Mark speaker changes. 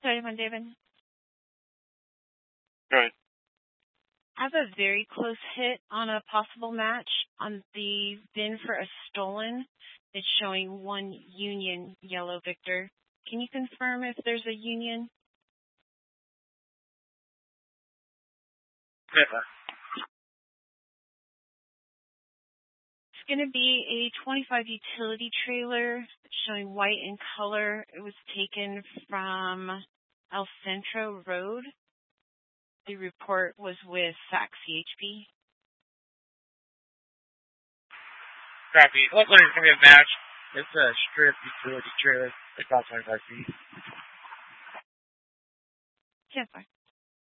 Speaker 1: Sorry, my David.
Speaker 2: Go ahead.
Speaker 1: I have a very close hit on a possible match on the VIN for a stolen. It's showing one Union Yellow Victor. Can you confirm if there's a Union?
Speaker 2: Yeah.
Speaker 1: It's going to be a 25 utility trailer showing white in color. It was taken from El Centro Road. The report was with SAC CHP.
Speaker 2: Copy. Hopefully it's going to be a match. It's a strip utility trailer. It's about 25 feet.
Speaker 1: Yeah, fine.